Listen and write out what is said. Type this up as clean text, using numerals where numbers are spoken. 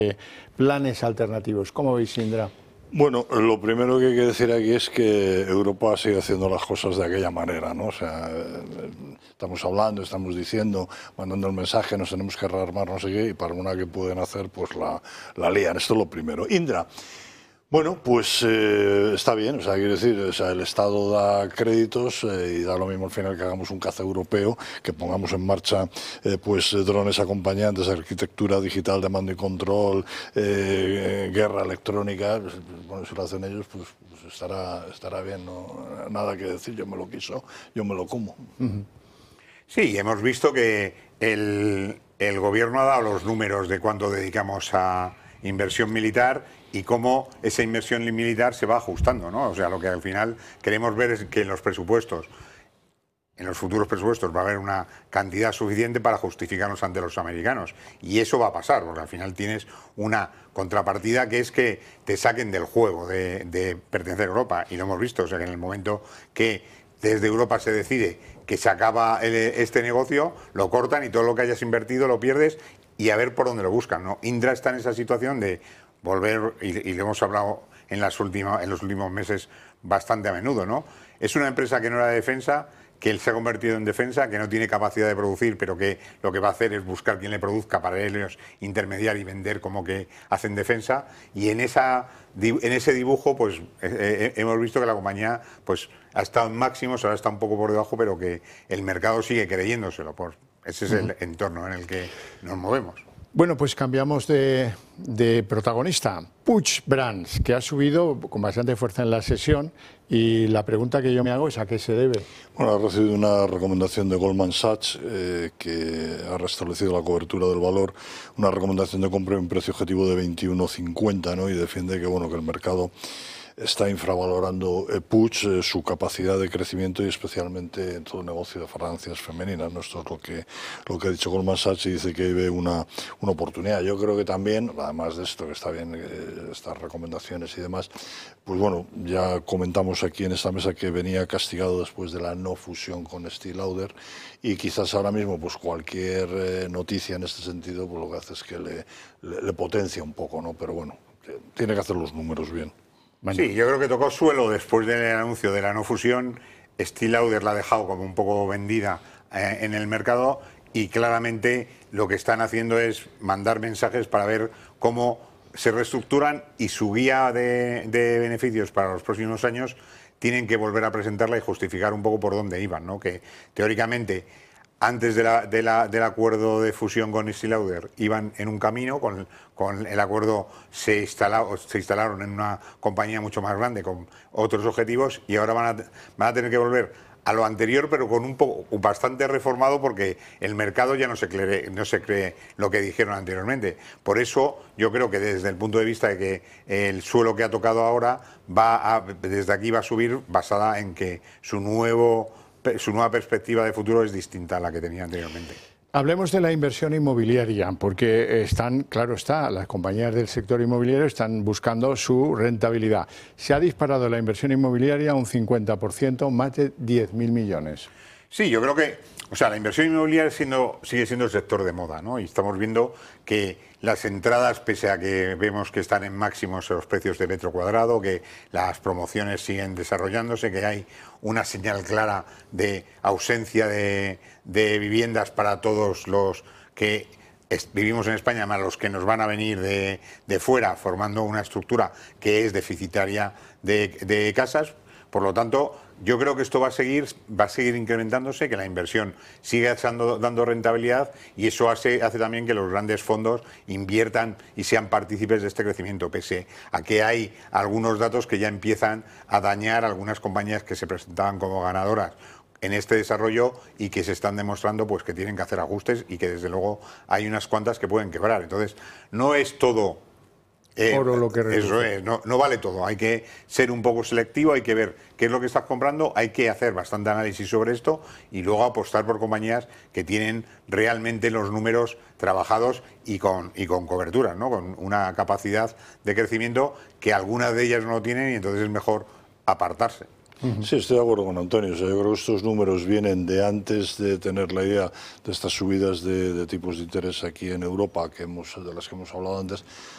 planes alternativos. ¿Cómo veis, Indra? Bueno, lo primero que hay que decir aquí es que Europa sigue haciendo las cosas de aquella manera, ¿no? O sea, estamos hablando, estamos diciendo, mandando el mensaje, nos tenemos que rearmar, no sé qué, y para una que pueden hacer, pues la lían. Esto es lo primero. Indra. Bueno, pues está bien, o sea, quiero decir, o sea, el Estado da créditos y da lo mismo al final que hagamos un caza europeo, que pongamos en marcha pues drones acompañantes, arquitectura digital de mando y control, guerra electrónica. Bueno, si lo hacen ellos, pues estará bien, no, nada que decir, yo me lo quiso, yo me lo como. Sí, hemos visto que el gobierno ha dado los números de cuánto dedicamos a inversión militar y cómo esa inversión militar se va ajustando, ¿no? O sea, lo que al final queremos ver es que en los presupuestos, en los futuros presupuestos, va a haber una cantidad suficiente para justificarnos ante los americanos. Y eso va a pasar, porque al final tienes una contrapartida que es que te saquen del juego de pertenecer a Europa. Y lo hemos visto, o sea, que en el momento que desde Europa se decide que se acaba este negocio, lo cortan y todo lo que hayas invertido lo pierdes y a ver por dónde lo buscan, ¿no? Indra está en esa situación de volver, y lo hemos hablado en los últimos meses bastante a menudo, ¿no? Es una empresa que no era de defensa, que él se ha convertido en defensa, que no tiene capacidad de producir, pero que lo que va a hacer es buscar quien le produzca para ellos intermediar y vender como que hacen defensa. Y en ese dibujo, pues hemos visto que la compañía pues ha estado en máximos, ahora está un poco por debajo, pero que el mercado sigue creyéndoselo. Ese es el entorno en el que nos movemos. Bueno, pues cambiamos de protagonista. Puig Brands, que ha subido con bastante fuerza en la sesión, y la pregunta que yo me hago es ¿a qué se debe? Bueno, ha recibido una recomendación de Goldman Sachs que ha restablecido la cobertura del valor, una recomendación de compra en un precio objetivo de 21,50, ¿no? Y defiende que, bueno, que el mercado está infravalorando Puig, su capacidad de crecimiento y especialmente en todo el negocio de fragancias femeninas, ¿no? Esto es lo que ha dicho Goldman Sachs y dice que ve una oportunidad. Yo creo que también, además de esto, que está bien, estas recomendaciones y demás, pues bueno, ya comentamos aquí en esta mesa que venía castigado después de la no fusión con Estée Lauder y quizás ahora mismo pues cualquier noticia en este sentido pues lo que hace es que le potencia un poco, ¿no? Pero bueno, tiene que hacer los números bien. Sí, yo creo que tocó suelo después del anuncio de la no fusión. Estée Lauder la ha dejado como un poco vendida en el mercado y claramente lo que están haciendo es mandar mensajes para ver cómo se reestructuran y su guía de beneficios para los próximos años tienen que volver a presentarla y justificar un poco por dónde iban, ¿no? Que teóricamente antes del acuerdo de fusión con Estée Lauder iban en un camino, con el acuerdo se instalaron en una compañía mucho más grande con otros objetivos y ahora van a tener que volver a lo anterior, pero con un poco bastante reformado porque el mercado ya no se cree lo que dijeron anteriormente. Por eso yo creo que desde el punto de vista de que el suelo que ha tocado ahora desde aquí va a subir basada en que su nueva perspectiva de futuro es distinta a la que tenía anteriormente. Hablemos de la inversión inmobiliaria, porque claro está, las compañías del sector inmobiliario están buscando su rentabilidad. Se ha disparado la inversión inmobiliaria un 50%, más de 10.000 millones. Sí, yo creo que, o sea, la inversión inmobiliaria sigue siendo el sector de moda, ¿no? Y estamos viendo que las entradas, pese a que vemos que están en máximos los precios de metro cuadrado, que las promociones siguen desarrollándose, que hay una señal clara de ausencia de viviendas para todos los que vivimos en España, más los que nos van a venir de fuera, formando una estructura que es deficitaria de casas. Por lo tanto, yo creo que esto va a seguir incrementándose, que la inversión sigue dando rentabilidad y eso hace también que los grandes fondos inviertan y sean partícipes de este crecimiento, pese a que hay algunos datos que ya empiezan a dañar algunas compañías que se presentaban como ganadoras en este desarrollo y que se están demostrando pues que tienen que hacer ajustes y que desde luego hay unas cuantas que pueden quebrar. Entonces, no es todo oro lo que reduce. Eso es, no vale todo, hay que ser un poco selectivo, hay que ver qué es lo que estás comprando, hay que hacer bastante análisis sobre esto y luego apostar por compañías que tienen realmente los números trabajados y con cobertura, ¿no? Con una capacidad de crecimiento que algunas de ellas no lo tienen y entonces es mejor apartarse. Sí, estoy de acuerdo con Antonio. O sea, yo creo que estos números vienen de antes de tener la idea de estas subidas de tipos de interés aquí en Europa, de las que hemos hablado antes.